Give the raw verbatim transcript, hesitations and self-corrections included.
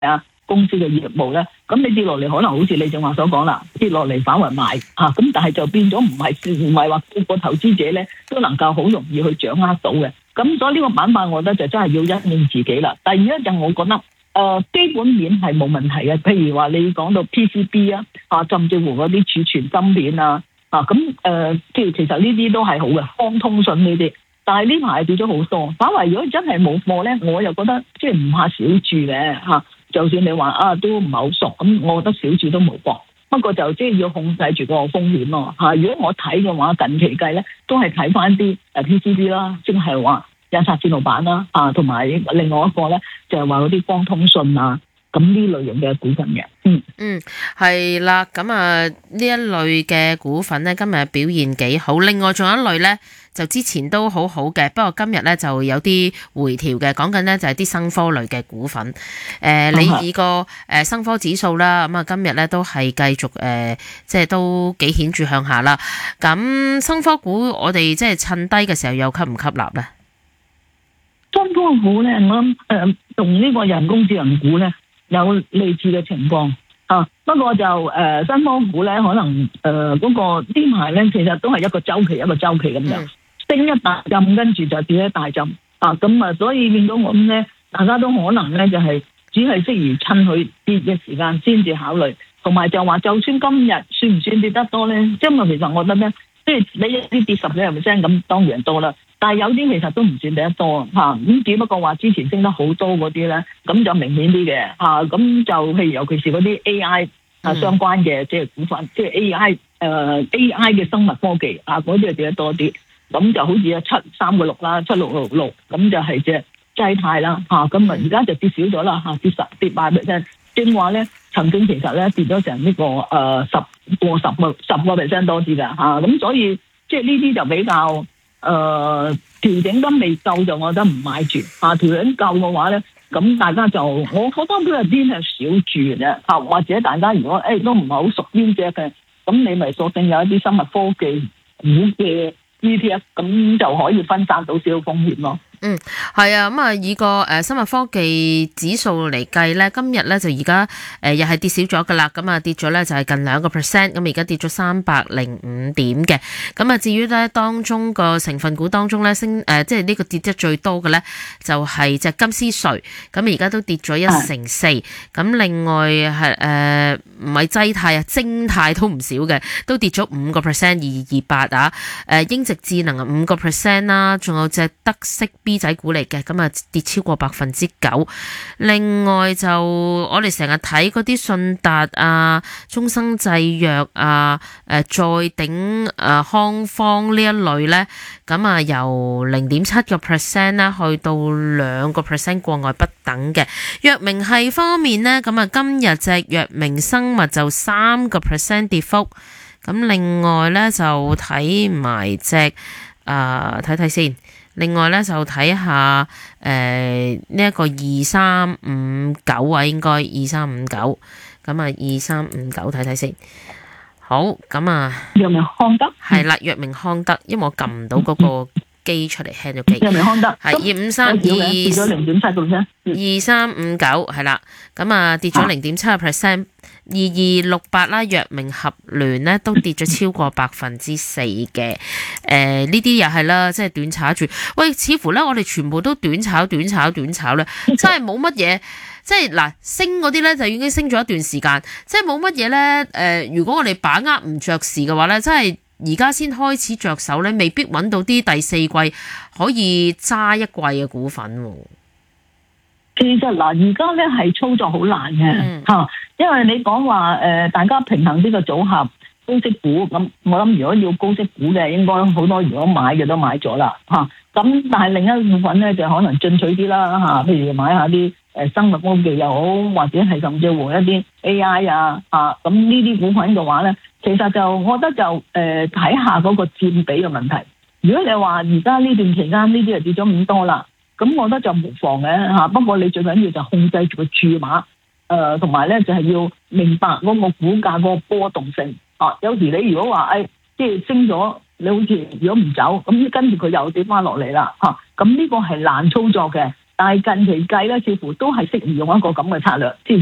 啊公司嘅業務咧，咁你跌落嚟可能好似你正話所講啦，跌落嚟反為買嚇，咁、啊、但係就變咗唔係唔係話個個投資者咧都能夠好容易去掌握到嘅。咁所以呢個板塊，我覺得就真係要因應自己啦。第二一就我覺得，誒、呃、基本面係冇問題嘅，譬如話你講到 P C B 啊，啊甚至乎嗰啲儲存芯片啊，啊咁誒，即、呃、係其實呢啲都係好嘅，方通訊呢啲。但係呢排跌咗好多，反為如果真係冇貨咧，我又覺得即係唔怕小注嘅嚇。就算你話啊都唔係好熟，咁我覺得小注都冇搏。不過就即係要控制住個風險咯嚇。如果我睇嘅話，近期計咧都係睇翻啲誒 P C B 啦，即係話印刷電路板啦啊，同埋另外一個咧就係話嗰啲光通訊啊，咁呢類型嘅股份嘅。嗯嗯，係啦，咁啊呢一類嘅股份咧今日表現幾好。另外仲有一類咧就之前都好好嘅，不過今日咧就有啲回調嘅，講緊咧就係啲生科類嘅股份。誒、呃，你以個誒生科指數啦，咁啊今日咧都係繼續誒、呃，即係都幾顯著向下啦。咁生科股我哋即係趁低嘅時候又吸唔吸納咧？ 生科股咧，我諗誒同呢個人工智能股咧有類似嘅情況啊。不過就誒、呃、生科股咧，可能誒嗰、呃那個呢排咧，其實都係一個周期一個周期咁樣。嗯升一大浸，跟住就跌一大浸啊！咁啊，所以變到我咁咧，大家都可能咧就係、是、只係適宜趁佢跌嘅時間先至考慮，同埋就話就算今日算唔算跌得多咧？因為其實我覺得咧，即係你一啲跌十幾 percent 咁，當然多啦。但係有啲其實都唔算跌得多嚇，咁、啊、只不過話之前升得好多嗰啲咧，咁就明顯啲嘅嚇。咁、啊、就譬如尤其是嗰啲 A I 啊相關嘅即係股份，即係 A I 誒、呃、A I 嘅生物科技啊，嗰啲係跌得多啲。咁就好似啊七三個六啦，七六六六，咁就係隻濟泰啦嚇，咁啊而家就跌少咗啦嚇，跌十跌八 percent，正話咧曾經其實咧跌咗成呢個誒十過十個十個 percent 多啲㗎嚇，咁所以即係呢啲就比較誒、呃、調整得未夠，就我覺得唔買住嚇，調整夠嘅話咧，咁大家就我覺得都係邊係少住嘅啫嚇，或者大家如果誒、欸、都唔係好熟邊隻嘅，咁你咪索性有一啲生物科技股嘅E T F， 咁就可以分散到少少風險咯。 嗯，係啊，咁啊以個誒生物科技指數嚟計咧，今日咧就而家誒又係跌少咗噶啦，咁啊跌咗咧就係近兩個 percent，咁而家跌咗三百零五點嘅。咁啊至於咧當中個成分股當中咧升誒，即係呢個跌得最多嘅咧就係隻金斯瑞，咁而家都跌咗一成四。咁另外係誒唔係濟泰啊，精泰都唔少嘅，都跌咗五個 percent，二二二八啊。誒英直智能啊五個 percent 啦，仲有隻德式 B 仔股嚟嘅，咁啊跌超過百分之九。另外就我哋成日睇嗰啲信達啊、中生製藥啊、誒再鼎誒康方呢一類咧，咁啊由零點七個 percent 啦，去到兩個 percent 過外不等嘅。藥明系方面咧，咁啊今日隻藥明生物就三個 percent 跌幅。咁另外咧就睇埋隻誒睇睇先。另外咧就睇下誒呢一個二三五九啊，應該二三五九，咁啊二三五九睇睇先。好，咁啊藥明康德係啦，藥明康德，因為我撳唔到嗰個機出嚟 hand 咗機。藥明康德係二五三二跌咗零點七個 percent， 二三五九係啦，咁啊跌咗零點七個 percent。二二六八啦，藥明合聯咧都跌咗超過百分之四嘅。誒呢啲又係啦，即係短炒住。喂，似乎咧我哋全部都短炒、短炒、短炒咧，真係冇乜嘢。即係嗱，升嗰啲咧就已經升咗一段時間，即係冇乜嘢咧。誒，如果我哋把握唔着時嘅話咧，真係而家先開始着手咧，未必揾到啲第四季可以揸一季嘅股份喎。 其實嗱，而家咧係操作好難嘅嚇、嗯，因為你講話誒，大家平衡呢個組合高息股，咁我諗如果要高息股嘅，應該好多如果買嘅都買咗啦嚇。咁但係另一部分咧就可能進取啲啦嚇，譬如買下啲誒生物科技又好，或者係甚至乎一啲 A I 啊嚇，咁呢啲股份嘅話咧，其實就我覺得就誒睇下嗰個佔比嘅問題。如果你話而家呢段期間呢啲就跌咗咁多啦。咁我覺得就無妨嘅嚇，不過你最緊要就控制住個注碼，誒同埋咧就係要明白嗰個股價嗰個波動性啊。有時你如果話誒即係升咗，你好似如果唔走，咁跟住佢又跌翻落嚟啦嚇，咁呢個係難操作嘅。 但係近期計咧，似乎都係適宜用一個咁嘅策略，知